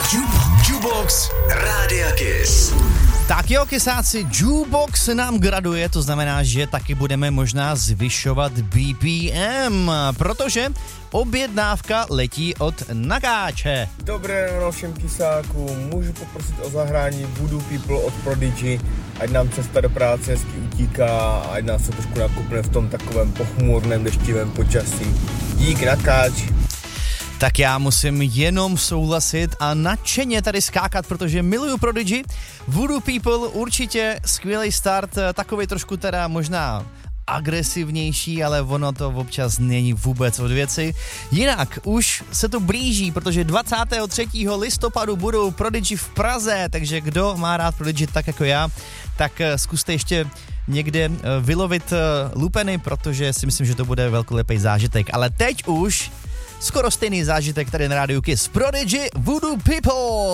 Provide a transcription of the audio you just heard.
Jukebox Rádia Kiss. Tak jo, kysáci, Jukebox nám graduje, to znamená, že taky budeme možná zvyšovat BPM, protože objednávka letí od Nakáče. Dobré ráno všem kysákům, můžu poprosit o zahrání Voodoo People od Prodigy, ať nám cesta do práce hezky utíká a ať nás se trošku nakupne v tom takovém pochmurném deštivém počasí. Dík, Nakáč. Tak já musím jenom souhlasit a nadšeně tady skákat, protože miluju Prodigy. Voodoo People určitě skvělý start, takový trošku teda možná agresivnější, ale ono to občas není vůbec od věci. Jinak už se to blíží, protože 23. listopadu budou Prodigy v Praze, takže kdo má rád Prodigy tak jako já, tak zkuste ještě někde vylovit lupeny, protože si myslím, že to bude velkolepý zážitek. Ale teď už skoro stejný zážitek tady na Rádiu Kiss. Prodigy, Voodoo People!